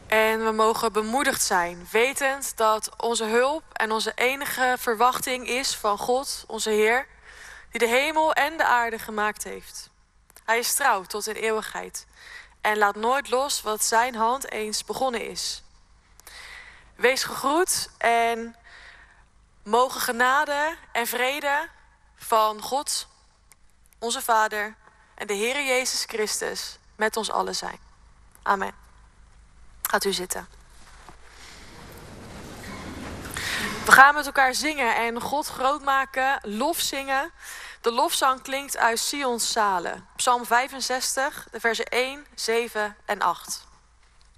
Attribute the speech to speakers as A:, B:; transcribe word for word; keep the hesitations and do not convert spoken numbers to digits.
A: En we mogen bemoedigd zijn, wetend dat onze hulp en onze enige verwachting is van God, onze Heer, die de hemel en de aarde gemaakt heeft. Hij is trouw tot in eeuwigheid en laat nooit los wat zijn hand eens begonnen is. Wees gegroet en mogen genade en vrede van God, onze Vader en de Heere Jezus Christus met ons allen zijn. Amen. Gaat u zitten. We gaan met elkaar zingen en God groot maken, lof zingen. De lofzang klinkt uit Sions zalen. Psalm vijfenzestig, de versen één, zeven en acht.